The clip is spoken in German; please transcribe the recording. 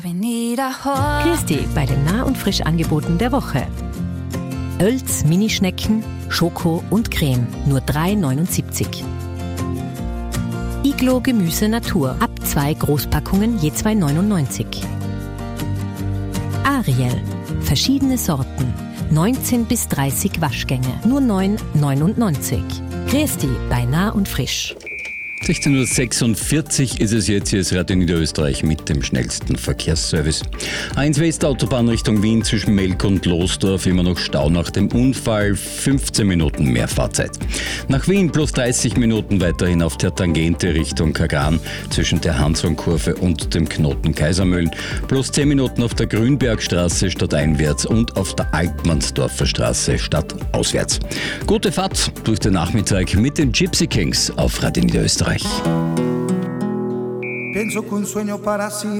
Grüß dich bei den Nah- und Frischangeboten der Woche. Oelz Minischnecken, Schoko und Creme, nur 3,79. Iglo Gemüse Natur, ab 2 Großpackungen je 2,99. Ariel, verschiedene Sorten, 19 bis 30 Waschgänge, nur 9,99. Grüß dich bei Nah und Frisch. 16:46 Uhr ist es jetzt. Hier ist Radio Niederösterreich mit dem schnellsten Verkehrsservice. A1 Westautobahn Richtung Wien zwischen Melk und Losdorf, immer noch Stau nach dem Unfall, 15 Minuten mehr Fahrzeit. Nach Wien plus 30 Minuten weiterhin auf der Tangente Richtung Kagran zwischen der Hanshornkurve und dem Knoten Kaisermühlen, plus 10 Minuten auf der Grünbergstraße stadteinwärts und auf der Altmannsdorfer Straße stadtauswärts. Gute Fahrt durch den Nachmittag mit den Gypsy Kings auf Radio Niederösterreich. Penso che un sogno para